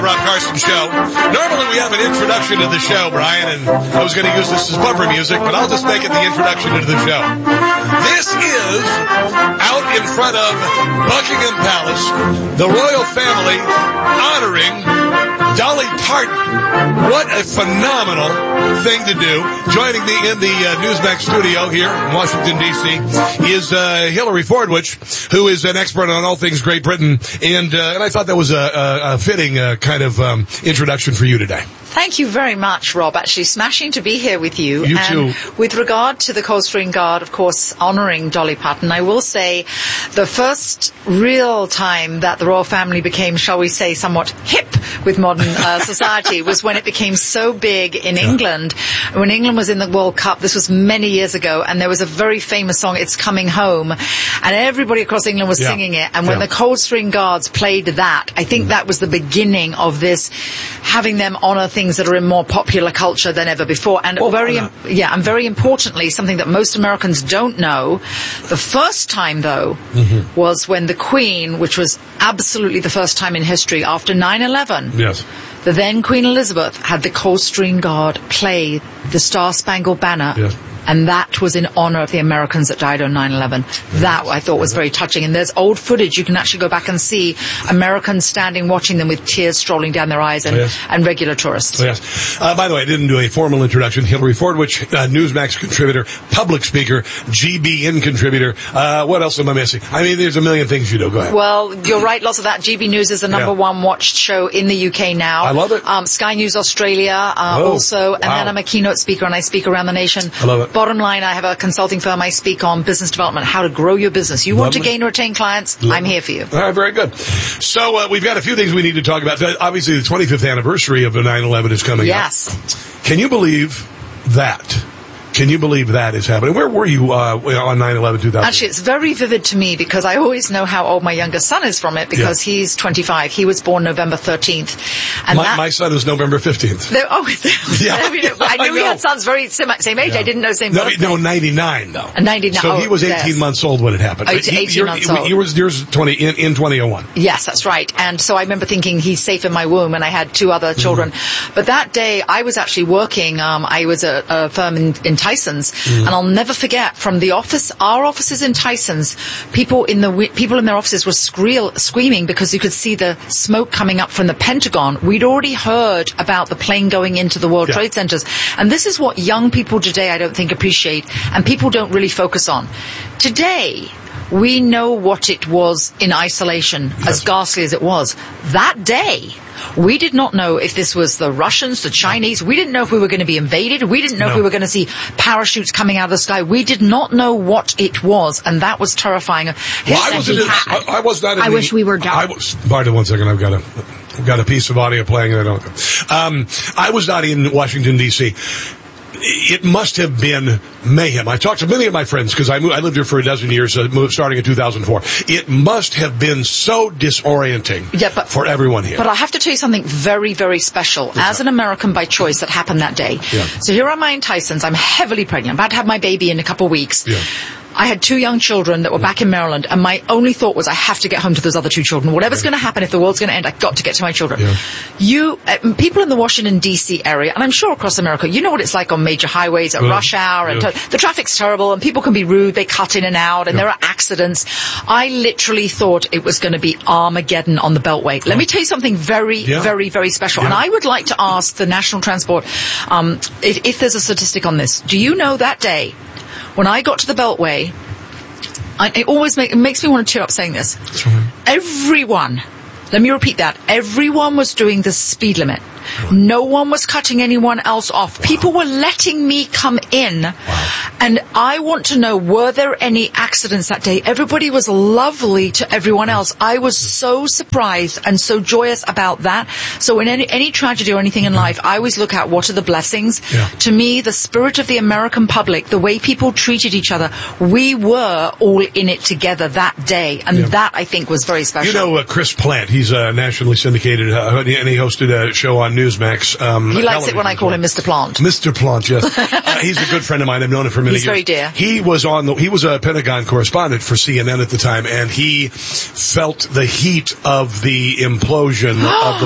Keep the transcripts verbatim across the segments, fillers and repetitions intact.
Rock Carson Show. Normally we have an introduction to the show, Brian, and I was going to use this as bumper music, but I'll just make it the introduction to the show. This is out in front of Buckingham Palace, the royal family honoring Dolly Parton. What a phenomenal thing to do. Joining me in the uh, Newsmax studio here in Washington, D C is uh, Hillary Fordwich, who is an expert on all things Great Britain, and uh, and I thought that was a, a, a fitting uh, kind of um, introduction for you today. Thank you very much, Rob. Actually, smashing to be here with you. You and too. With regard to the Coldstream Guard, of course, honouring Dolly Parton, I will say the first real time that the royal family became, shall we say, somewhat hip with modern uh, society was when it became so big in yeah. England. When England was in the World Cup, this was many years ago, and there was a very famous song, It's Coming Home, and everybody across England was yeah. singing it. And when yeah. the Coldstream Guards played that, I think mm. that was the beginning of this, having them honour things that are in more popular culture than ever before. And well, very, no. yeah, and very importantly, something that most Americans don't know, the first time, though, mm-hmm. was when the Queen, which was absolutely the first time in history after nine eleven, yes. the then Queen Elizabeth had the Coldstream Guard play the Star-Spangled Banner. Yes. And that was in honor of the Americans that died on nine eleven. That, I thought, was very touching. And there's old footage. You can actually go back and see Americans standing watching them with tears strolling down their eyes, and, yes. and regular tourists. Oh, yes. Uh, by the way, I didn't do a formal introduction. Hillary Fordwich, uh, Newsmax contributor, public speaker, G B N contributor. Uh, what else am I missing? I mean, there's a million things you do. Go ahead. Well, you're right. Lots of that. G B News is the number yeah. one watched show in the U K now. I love it. Um, Sky News Australia uh, oh, also. And wow. then I'm a keynote speaker, and I speak around the nation. I love it. Bottom line, I have a consulting firm. I speak on business development, how to grow your business. You want Lovely. to gain or retain clients? Lovely. I'm here for you. All right, very good. So uh, we've got a few things we need to talk about. Obviously, the twenty-fifth anniversary of the nine eleven is coming yes. up. Yes. Can you believe that? Can you believe that is happening? Where were you uh, on nine eleven two thousand? Actually, it's very vivid to me because I always know how old my youngest son is from it because yeah. he's twenty-five. He was born November thirteenth. And my, that, my son is November fifteenth. No, oh, yeah. I, mean, I knew I we had sons very same, same age. Yeah. I didn't know same No, birthday. no ninety-nine, though. ninety-nine. So he was eighteen yes. months old when it happened. Oh, eighteen he, months old. Yours, yours twenty, in, in twenty oh one. Yes, that's right. And so I remember thinking he's safe in my womb, and I had two other children. Mm. But that day, I was actually working. Um, I was at a firm in, in Tysons. Mm. And I'll never forget, from the office, our offices in Tysons, people in the people in their offices were screel, screaming because you could see the smoke coming up from the Pentagon. We'd already heard about the plane going into the World yeah. Trade Centers. And this is what young people today, I don't think, appreciate, and people don't really focus on. Today, we know what it was in isolation, yes. as ghastly as it was. That day, we did not know if this was the Russians, the Chinese. We didn't know if we were going to be invaded. We didn't know no. if we were going to see parachutes coming out of the sky. We did not know what it was, and that was terrifying. Well, I, was in, I, I was not in I the, wish we were done. I was, pardon one second, I've got a, I've got a piece of audio playing. And I don't, um, I was not in Washington, D C It must have been mayhem. I talked to many of my friends because I, I lived here for a dozen years, uh, moved, starting in two thousand four. It must have been so disorienting yeah, but, for everyone here. But I have to tell you something very, very special. What's As that? An American by choice, that happened that day. Yeah. So here am I in Tysons. I'm heavily pregnant. I'm about to have my baby in a couple of weeks. Yeah. I had two young children that were back in Maryland, and my only thought was I have to get home to those other two children. Whatever's right. going to happen, if the world's going to end, I've got to get to my children. Yeah. You, uh, people in the Washington, D C area, and I'm sure across America, you know what it's like on major highways at yeah. rush hour, and yeah. t- the traffic's terrible, and people can be rude, they cut in and out, and yeah. there are accidents. I literally thought it was going to be Armageddon on the Beltway. Let oh. me tell you something very, yeah. very, very special. Yeah. And I would like to ask the National Transport, um, if, if there's a statistic on this. Do you know that day, when I got to the Beltway, I, it always make, it makes me want to tear up saying this. Right. Everyone, let me repeat that, everyone was doing the speed limit. No one was cutting anyone else off. Wow. People were letting me come in. Wow. And I want to know, were there any accidents that day? Everybody was lovely to everyone else. I was so surprised and so joyous about that. So in any, any tragedy or anything in life, I always look at what are the blessings. Yeah. To me, the spirit of the American public, the way people treated each other, we were all in it together that day. And yeah. that, I think, was very special. You know uh, Chris Plant, he's uh, nationally syndicated, uh, and he hosted a show on Newsmax. Um, he likes it when I call him Mister Plant. Mister Plant, yes. uh, he's a good friend of mine. I've known him for many he's years. He's very dear. He was on the, he was a Pentagon correspondent for C N N at the time, and he felt the heat of the implosion of the plane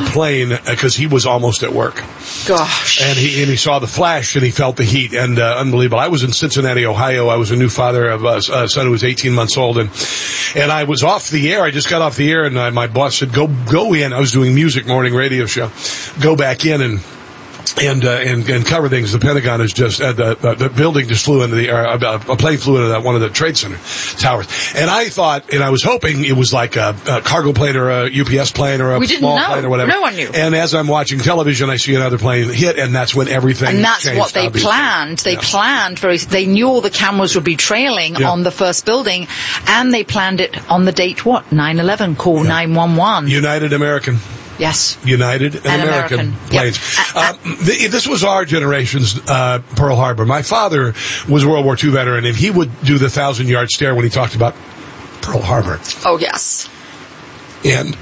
plane because he was almost at work. Gosh. And he and he saw the flash and he felt the heat, and uh, unbelievable. I was in Cincinnati, Ohio. I was a new father of a, a son who was eighteen months old, and and I was off the air. I just got off the air, and uh, my boss said, "Go go in." I was doing music morning radio show. Go back in and. And, uh, and and cover things. The Pentagon is just uh, the, the the building just flew into the uh, a plane flew into that, one of the Trade Center towers. And I thought, and I was hoping it was like a, a cargo plane or a U P S plane or a we didn't small know. plane or whatever. No one knew. And as I'm watching television, I see another plane hit, and that's when everything. And that's changed, what they obviously. planned. They yeah. planned very. They knew all the cameras would be trailing yeah. on the first building, and they planned it on the date what nine eleven. Call yeah. nine one one. United American. Yes. United and, and American, American planes. Yep. Uh, th- this was our generation's uh, Pearl Harbor. My father was a World War Two veteran, and he would do the thousand-yard stare when he talked about Pearl Harbor. Oh, yes. And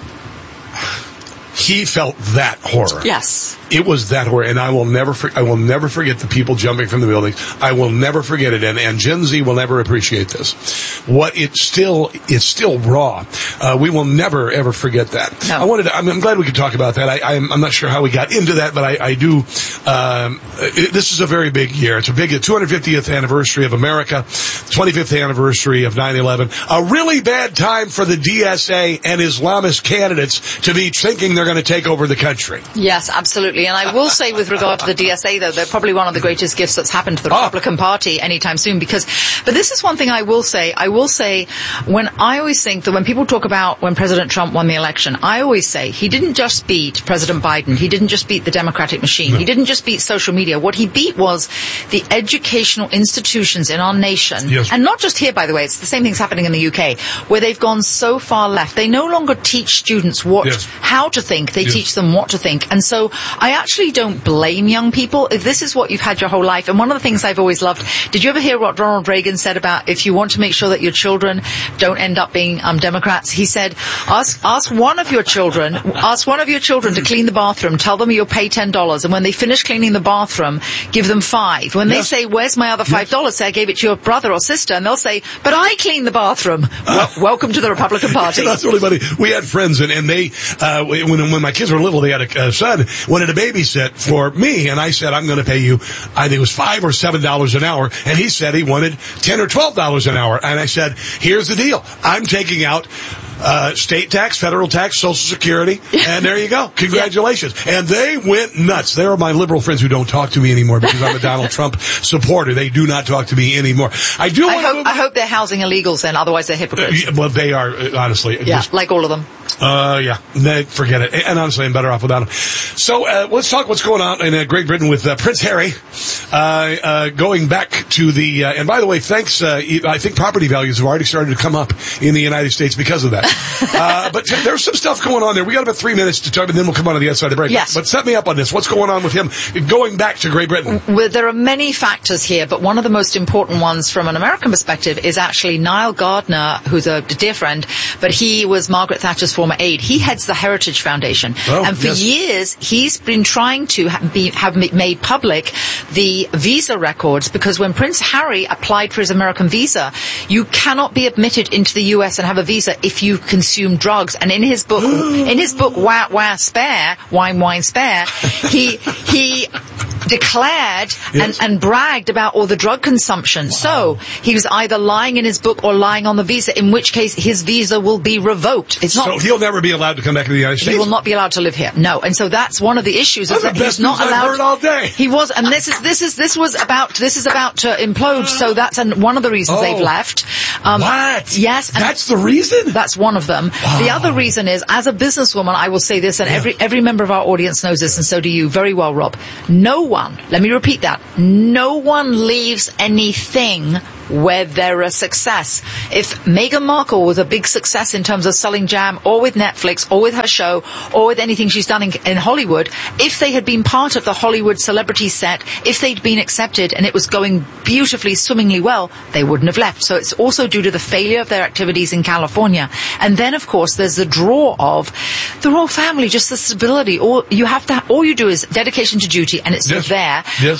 he felt that horror. Yes. It was that horror, and I will never, for, I will never forget the people jumping from the buildings. I will never forget it, and, and Gen Z will never appreciate this. What it still, it's still raw. Uh, we will never ever forget that. No. I wanted, to, I'm, I'm glad we could talk about that. I, I'm, I'm not sure how we got into that, but I, I do. Um, it, this is a very big year. It's a big two hundred fiftieth anniversary of America, twenty-fifth anniversary of nine eleven. A really bad time for the D S A and Islamist candidates to be thinking they're going to take over the country. Yes, absolutely. And I will say with regard to the D S A, though, they're probably one of the greatest gifts that's happened to the Republican oh. Party anytime soon. Because, but this is one thing I will say. I will say, when I always think that when people talk about when President Trump won the election, I always say he didn't just beat President Biden. He didn't just beat the Democratic machine. No. He didn't just beat social media. What he beat was the educational institutions in our nation. Yes. And not just here, by the way. It's the same thing's happening in the U K, where they've gone so far left. They no longer teach students what, yes. how to think. They yes. teach them what to think. And so I actually don't blame young people if this is what you've had your whole life. And one of the things I've always loved, did you ever hear what Ronald Reagan said about if you want to make sure that your children don't end up being um, Democrats? He said, ask ask one of your children, ask one of your children to clean the bathroom, tell them you'll pay ten dollars, and when they finish cleaning the bathroom, give them five. When yes. they say, where's my other five dollars? Yes. Say, I gave it to your brother or sister, and they'll say, but I cleaned the bathroom. Well, welcome to the Republican Party. That's really funny. We had friends, and, and they, uh, when, when my kids were little, they had a, a son, wanted to babysit for me, and I said, I'm going to pay you, I think it was five or seven dollars an hour, and he said he wanted ten or twelve dollars an hour, and I said, here's the deal. I'm taking out Uh, state tax, federal tax, Social Security, and there you go. Congratulations. Yeah. And they went nuts. There are my liberal friends who don't talk to me anymore because I'm a Donald Trump supporter. They do not talk to me anymore. I do I want hope, to move I hope they're housing illegals then, otherwise they're hypocrites. Uh, well, they are, uh, honestly. Yeah, just, like all of them. Uh, yeah. No, forget it. And honestly, I'm better off without them. So, uh, let's talk what's going on in uh, Great Britain with uh, Prince Harry, uh, uh, going back to the, uh, and by the way, thanks, uh, I think property values have already started to come up in the United States because of that. uh, but t- there's some stuff going on there. We got about three minutes to talk, and then we'll come on to the other side of the break. Yes. But set me up on this. What's going on with him going back to Great Britain? Well, there are many factors here, but one of the most important ones from an American perspective is actually Niall Gardner, who's a dear friend, but he was Margaret Thatcher's former aide. He heads the Heritage Foundation. Oh, and for yes. years, he's been trying to ha- be, have made public the visa records, because when Prince Harry applied for his American visa, you cannot be admitted into the U S and have a visa if you consume drugs. And in his book, in his book, Wah Wah Spare, Wine Wine Spare, he, he declared yes. and, and bragged about all the drug consumption. Wow. So he was either lying in his book or lying on the visa, in which case his visa will be revoked. It's not. So he'll never be allowed to come back to the United States? He will not be allowed to live here. No. And so that's one of the issues. Is that he's not allowed. I've heard all day. He was, and this is, this is, this was about, this is about to implode. So that's an, one of the reasons oh. they've left. Um, what? Yes. And that's the reason? That's one of them. Wow. The other reason is, as a businesswoman, I will say this, and yeah. every, every member of our audience knows this, and so do you very well, Rob. No one, let me repeat that, no one leaves anything where they're a success. If Meghan Markle was a big success in terms of selling jam, or with Netflix, or with her show, or with anything she's done in, in Hollywood, if they had been part of the Hollywood celebrity set, if they'd been accepted and it was going beautifully, swimmingly well, they wouldn't have left. So it's also due to the failure of their activities in California. And then, of course, there's the draw of the royal family, just the stability. All you have to, all you do is dedication to duty, and it's yes. there. Yes.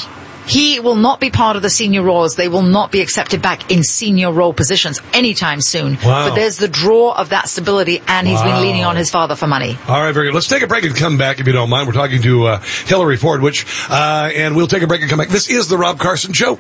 he will not be part of the senior roles. They will not be accepted back in senior role positions anytime soon. Wow. But there's the draw of that stability, and he's Wow. been leaning on his father for money. All right, very good. Let's take a break and come back, if you don't mind. We're talking to uh, Hillary Ford, which, uh, and we'll take a break and come back. This is the Rob Carson Show.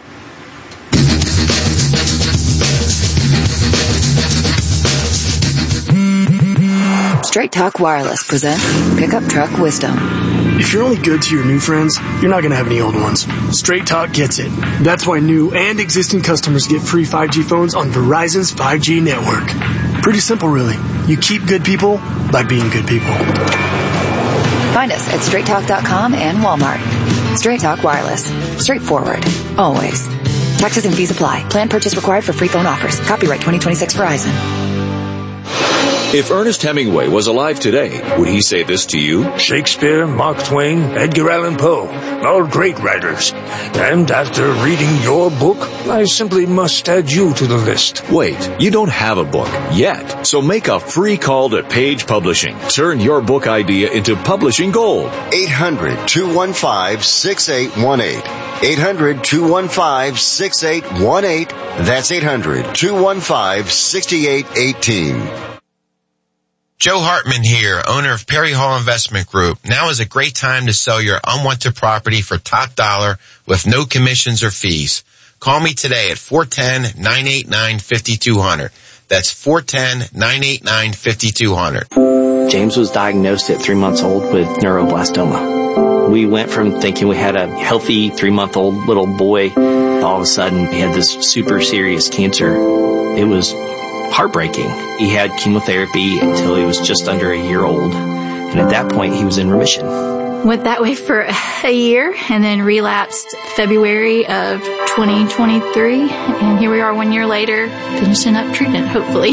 Straight Talk Wireless presents Pickup Truck Wisdom. If you're only good to your new friends, you're not going to have any old ones. Straight Talk gets it. That's why new and existing customers get free five G phones on Verizon's five G network. Pretty simple, really. You keep good people by being good people. Find us at straight talk dot com and Walmart. Straight Talk Wireless. Straightforward. Always. Taxes and fees apply. Plan purchase required for free phone offers. Copyright twenty twenty-six Verizon. If Ernest Hemingway was alive today, would he say this to you? Shakespeare, Mark Twain, Edgar Allan Poe, all great writers. And after reading your book, I simply must add you to the list. Wait, you don't have a book yet, so make a free call to Page Publishing. Turn your book idea into publishing gold. eight hundred, two one five, six eight one eight. eight hundred, two one five, six eight one eight. That's eight hundred, two one five, six eight one eight. Joe Hartman here, owner of Perry Hall Investment Group. Now is a great time to sell your unwanted property for top dollar with no commissions or fees. Call me today at four one zero, nine eight nine, five two zero zero. That's four one zero, nine eight nine, five two zero zero. James was diagnosed at three months old with neuroblastoma. We went from thinking we had a healthy three-month-old little boy. All of a sudden, he had this super serious cancer. It was heartbreaking. He had chemotherapy until he was just under a year old. And at that point, he was in remission. Went that way for a year and then relapsed February of twenty twenty-three. And here we are one year later, finishing up treatment, hopefully.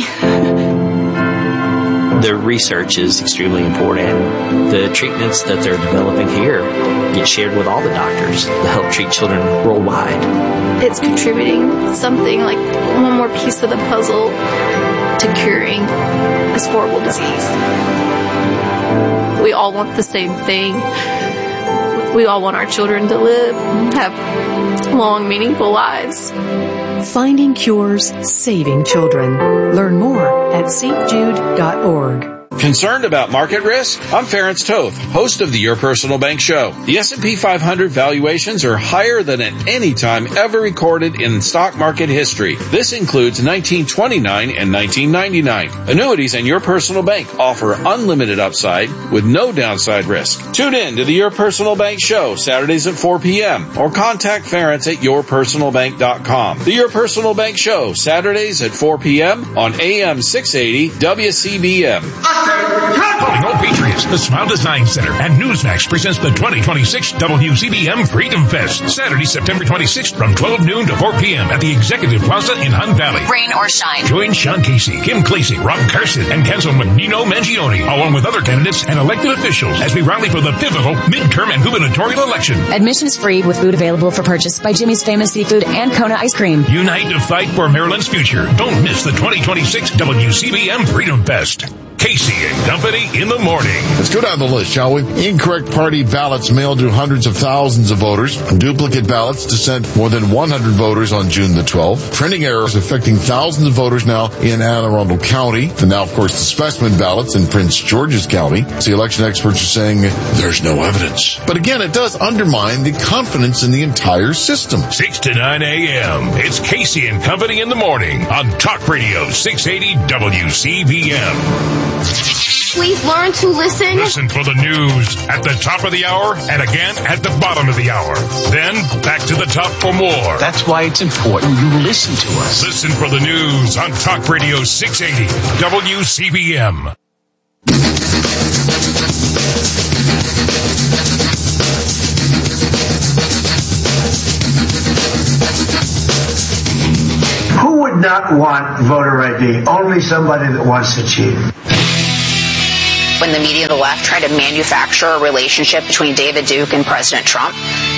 The research is extremely important. The treatments that they're developing here get shared with all the doctors to help treat children worldwide. It's contributing something like one more piece of the puzzle to curing this horrible disease. We all want the same thing. We all want our children to live, have long, meaningful lives. Finding cures, saving children. Learn more at Saint Jude dot org. Concerned about market risk? I'm Ference Toth, host of the Your Personal Bank Show. The S and P five hundred valuations are higher than at any time ever recorded in stock market history. This includes nineteen twenty-nine and nineteen ninety-nine. Annuities and Your Personal Bank offer unlimited upside with no downside risk. Tune in to the Your Personal Bank Show Saturdays at four p.m. or contact Ference at your personal bank dot com. The Your Personal Bank Show Saturdays at four p.m. on A M six eighty W C B M. Calling all Patriots, the Smile Design Center and Newsmax presents the twenty twenty-six W C B M Freedom Fest, Saturday, September twenty-sixth from twelve noon to four p.m. at the Executive Plaza in Hunt Valley. Rain or shine. Join Sean Casey, Kim Clasey, Rob Carson, and Councilman Nino Mangione, along with other candidates and elected officials as we rally for the pivotal midterm and gubernatorial election. Admission is free with food available for purchase by Jimmy's Famous Seafood and Kona Ice Cream. Unite to fight for Maryland's future. Don't miss the twenty twenty-six W C B M Freedom Fest. Casey and Company in the morning. Let's go down the list, shall we? Incorrect party ballots mailed to hundreds of thousands of voters. Duplicate ballots to send more than one hundred voters on June the twelfth. Printing errors affecting thousands of voters now in Anne Arundel County. And now, of course, the specimen ballots in Prince George's County. The election experts are saying there's no evidence. But again, it does undermine the confidence in the entire system. six to nine a.m. It's Casey and Company in the morning on Talk Radio six eighty W C B M. Please learn to listen. Listen for the news at the top of the hour and again at the bottom of the hour. Then back to the top for more. That's why it's important you listen to us. Listen for the news on Talk Radio six eighty W C B M. Who would not want voter I D? Only somebody that wants to cheat. When the media of the left tried to manufacture a relationship between David Duke and President Trump,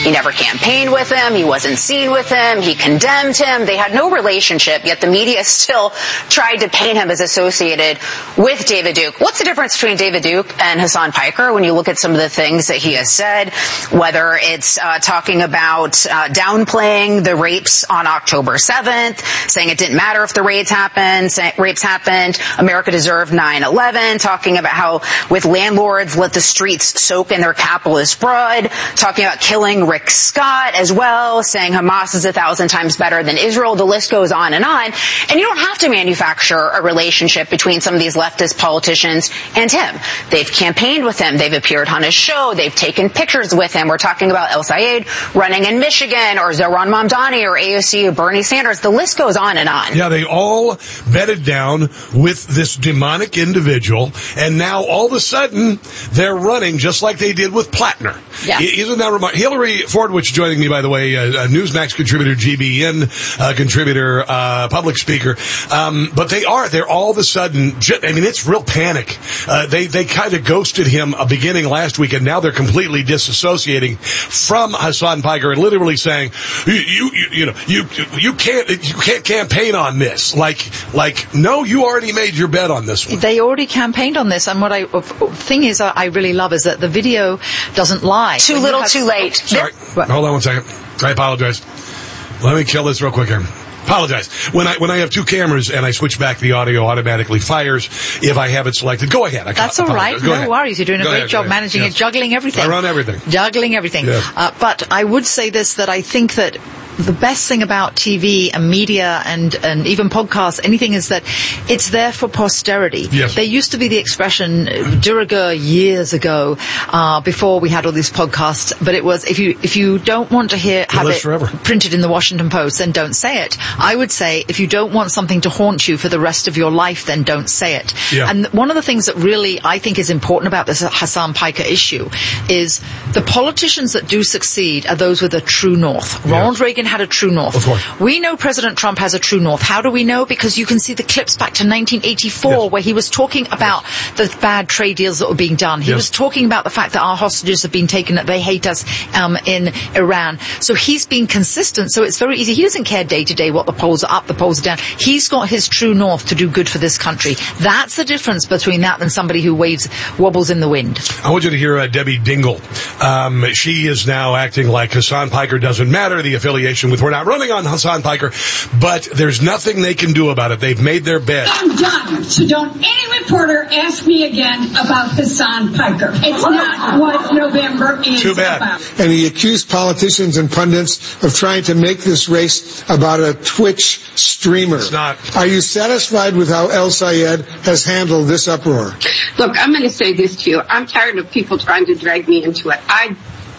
He never campaigned with him. He wasn't seen with him. He condemned him. They had no relationship, yet the media still tried to paint him as associated with David Duke. What's the difference between David Duke and Hasan Piker when you look at some of the things that he has said, whether it's uh, talking about uh, downplaying the rapes on October seventh, saying it didn't matter if the raids happened, saying rapes happened, America deserved nine eleven, talking about how with landlords let the streets soak in their capitalist blood, talking about killing Rick Scott as well, saying Hamas is a thousand times better than Israel. The list goes on and on. And you don't have to manufacture a relationship between some of these leftist politicians and him. They've campaigned with him. They've appeared on his show. They've taken pictures with him. We're talking about El Sayed running in Michigan, or Zohran Mamdani, or A O C, or Bernie Sanders. The list goes on and on. Yeah, they all bedded down with this demonic individual, and now all of a sudden they're running just like they did with Plattner. Yeah. Isn't that remarkable? Hillary Fordwich joining me, by the way, a, a Newsmax contributor, G B N uh, contributor, uh, public speaker. Um, but they are, they're all of a sudden, just, I mean, it's real panic. Uh, they, they kind of ghosted him a beginning last week, and now they're completely disassociating from Hasan Piker and literally saying, you, you, you, you know, you, you can't, you can't campaign on this. Like, like, no, you already made your bet on this one. They already campaigned on this, and what I, thing is, I really love is that the video doesn't lie. Too When little, have, too late. Sorry. Hold on one second. I apologize. Let me kill this real quick here. Apologize. When I when I have two cameras and I switch back, the audio automatically fires if I have it selected. Go ahead. I That's all right. Go no ahead. worries. You're doing a Go great ahead, job go managing yes. it, juggling everything. I run everything. Juggling everything. Yes. Uh, but I would say this, that I think that the best thing about T V and media and, and even podcasts, anything, is that it's there for posterity. Yes. There used to be the expression de rigueur years ago, uh, before we had all these podcasts, but it was, if you, if you don't want to hear, have it forever. printed in the Washington Post, then don't say it. I would say, if you don't want something to haunt you for the rest of your life, then don't say it. Yeah. And one of the things that really I think is important about this Hasan Piker issue is the politicians that do succeed are those with a true north. Yeah. Ronald Reagan had a true north. Of course. We know President Trump has a true north. How do we know? Because you can see the clips back to nineteen eighty-four, yes. where he was talking about yes. the bad trade deals that were being done. He yes. was talking about the fact that our hostages have been taken, that they hate us um, in Iran. So he's been consistent. So it's very easy. He doesn't care day to day what the polls are up, the polls are down. He's got his true north to do good for this country. That's the difference between that and somebody who waves, wobbles in the wind. I want you to hear uh, Debbie Dingell. Um, she is now acting like Hasan Piker doesn't matter, the affiliation with, we're not running on Hasan Piker, but there's nothing they can do about it. They've made their bed. I'm done. So don't any reporter ask me again about Hasan Piker. It's not what November is Too bad. about. And he accused politicians and pundits of trying to make this race about a Twitch streamer. It's not. Are you satisfied with how El Sayed has handled this uproar? Look, I'm going to say this to you. I'm tired of people trying to drag me into it. I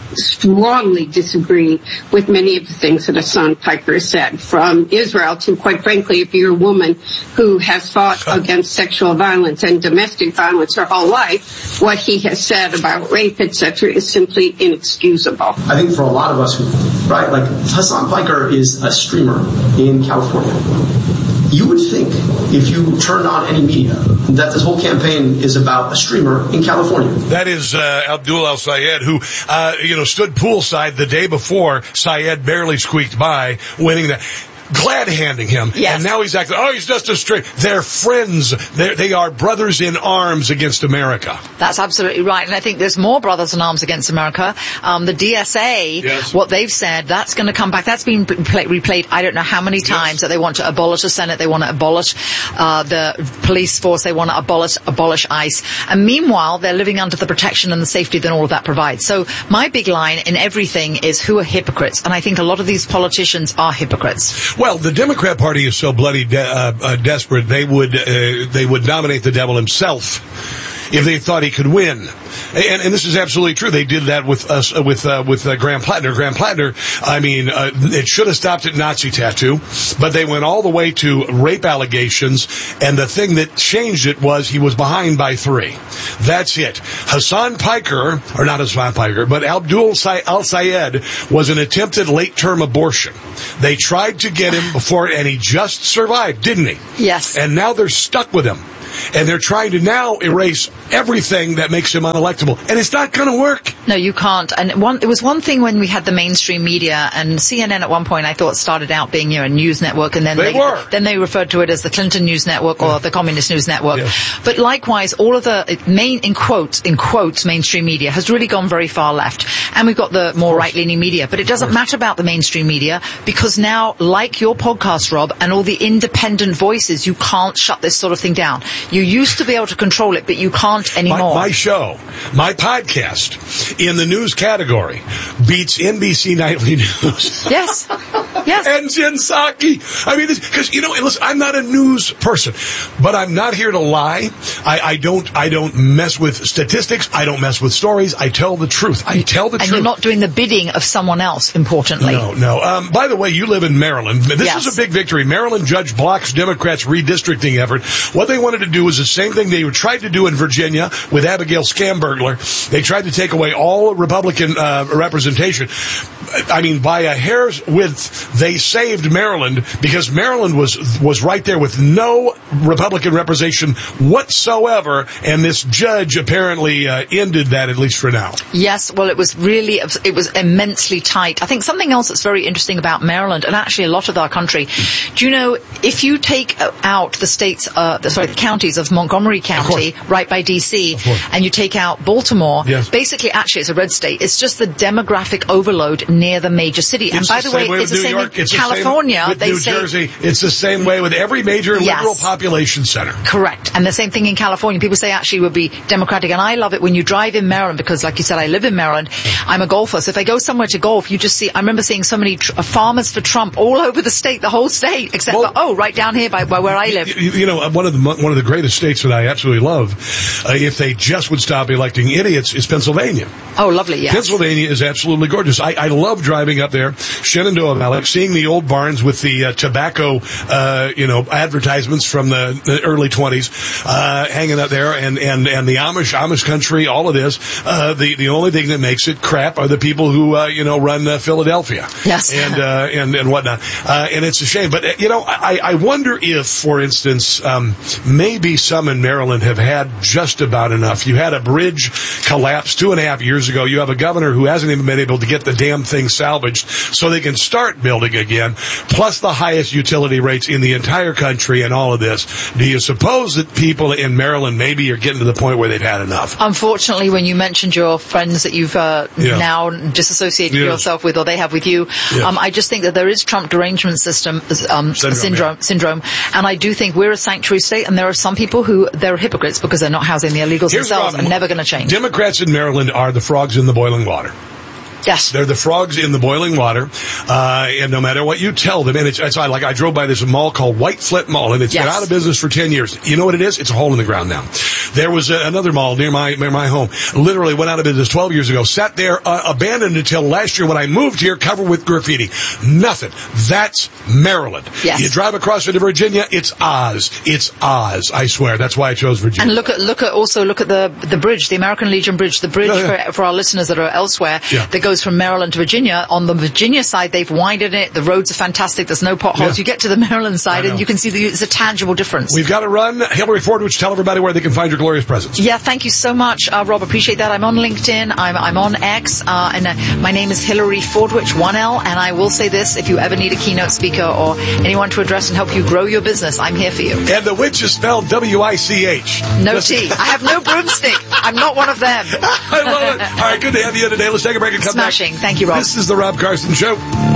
strongly disagree with many of the things that Hasan Piker said, from Israel to, quite frankly, if you're a woman who has fought against sexual violence and domestic violence her whole life, what he has said about rape, et cetera, is simply inexcusable. I think for a lot of us who, right, like Hasan Piker is a streamer in California. You would think, if you turned on any media, that this whole campaign is about a streamer in California. That is uh, Abdul El Sayed, who, uh, you know, stood poolside the day before Sayed barely squeaked by, winning that. Glad handing him. Yes. And now he's acting, oh, he's just a straight. They're friends. They're, they are brothers in arms against America. That's absolutely right. And I think there's more brothers in arms against America. Um, the D S A, yes. what they've said, that's going to come back. That's been replayed, replayed I don't know how many times, yes. that they want to abolish the Senate. They want to abolish uh, the police force. They want to abolish, abolish ICE. And meanwhile, they're living under the protection and the safety that all of that provides. So my big line in everything is, who are hypocrites? And I think a lot of these politicians are hypocrites. Well, the Democrat Party is so bloody de- uh, uh, desperate, they would uh, they would nominate the devil himself if they thought he could win. And, and this is absolutely true. They did that with us, uh, with uh, with uh, Graham Plattner. Graham Plattner, I mean, uh, it should have stopped at Nazi tattoo, but they went all the way to rape allegations, and the thing that changed it was he was behind by three. That's it. Hasan Piker, or not Hasan Piker, but Abdul El Sayed was an attempted late-term abortion. They tried to get him before, and he just survived, didn't he? Yes. And now they're stuck with him. And they're trying to now erase everything that makes him unelectable. And it's not going to work. No, you can't. And one, it was one thing when we had the mainstream media, and C N N at one point I thought started out being, you know, a news network, and then they, they were. then they referred to it as the Clinton News Network or yeah. the Communist News Network. Yeah. But likewise, all of the main, in quotes, in quotes, mainstream media has really gone very far left. And we've got the more right-leaning media. But it doesn't matter about the mainstream media, because now, like your podcast, Rob, and all the independent voices, you can't shut this sort of thing down. You used to be able to control it, but you can't anymore. My, my show, my podcast, in the news category, beats N B C Nightly News. Yes. Yes. And Jen Psaki. I mean, because, you know, listen, I'm not a news person, but I'm not here to lie. I, I don't, I don't mess with statistics. I don't mess with stories. I tell the truth. I tell the and truth. And you're not doing the bidding of someone else, importantly. No, no. Um, by the way, you live in Maryland. This yes. is a big victory. Maryland judge blocks Democrats' redistricting effort. What they wanted to do was the same thing they tried to do in Virginia with Abigail Scambergler. They tried to take away all Republican uh, representation. I mean, by a hair's width, they saved Maryland, because Maryland was was right there with no Republican representation whatsoever, and this judge apparently uh, ended that, at least for now. Yes, well, it was really, it was immensely tight. I think something else that's very interesting about Maryland, and actually a lot of our country, do you know, if you take out the states, uh, the, sorry, the counties of Montgomery County, right by D C, and you take out Baltimore, yes. basically, actually, it's a red state. It's just the demographic overload near the major city. It's and by the, the way, way it's the New same York, in it's California. The same with they New say, Jersey. It's the same way with every major yes. liberal population center. Correct. And the same thing in California. People say actually would be Democratic. And I love it when you drive in Maryland, because like you said, I live in Maryland. I'm a golfer. So if I go somewhere to golf, you just see, I remember seeing so many tr- farmers for Trump all over the state, the whole state, except well, for, oh, right down here by, by where I live. You, you know, one of the, one of the greatest states that I absolutely love, uh, if they just would stop electing idiots, is Pennsylvania. Oh, lovely, yes. Pennsylvania is absolutely gorgeous. I, I love driving up there, Shenandoah Valley, seeing the old barns with the uh, tobacco, uh, you know, advertisements from the, the early twenties, uh, hanging up there, and, and, and the Amish, Amish country, all of this. Uh, the, the only thing that makes it crap are the people who, uh, you know, run uh, Philadelphia. Yes. And, uh, and, and whatnot. Uh, and it's a shame. But, you know, I, I wonder if, for instance, um, maybe some in Maryland have had just about enough. You had a bridge collapse two and a half years ago. You have a governor who hasn't even been able to get the damn thing salvaged so they can start building again, plus the highest utility rates in the entire country and all of this. Do you suppose that people in Maryland maybe are getting to the point where they've had enough? Unfortunately, when you mentioned your friends that you've uh, yeah. now disassociated yes. yourself with, or they have with you, yes. um, I just think that there is Trump derangement system um, syndrome, syndrome, yeah. syndrome, and I do think we're a sanctuary state, and there are some people who they're hypocrites because they're not housing the illegals Here's themselves, and never going to change. Democrats in Maryland are the frogs in the boiling water. Yes. They're the frogs in the boiling water, uh, and no matter what you tell them, and it's, it's like I drove by this mall called White Flint Mall, and it's yes. been out of business for ten years. You know what it is? It's a hole in the ground now. There was a, another mall near my near my home, literally went out of business twelve years ago, sat there, uh, abandoned until last year when I moved here, covered with graffiti. Nothing. That's Maryland. Yes. You drive across into Virginia, it's Oz. It's Oz, I swear. That's why I chose Virginia. And look at, look at, also look at the, the bridge, the American Legion Bridge, the bridge oh, yeah. for, for our listeners that are elsewhere, yeah. that goes from Maryland to Virginia. On the Virginia side, they've widened it. The roads are fantastic. There's no potholes. Yeah. You get to the Maryland side, and you can see the, it's a tangible difference. We've got to run. Hillary Fordwich, tell everybody where they can find your glorious presence. Yeah, thank you so much, uh, Rob. Appreciate that. I'm on LinkedIn. I'm, I'm on X, uh, and uh, my name is Hillary Fordwich, one L. And I will say this: if you ever need a keynote speaker or anyone to address and help you grow your business, I'm here for you. And the witch is spelled W I C H. No T. I have no broomstick. I'm not one of them. I love it. All right, good to have you today. Let's take a break and come Smashing. back. Thank you, Rob. This is the Rob Carson Show.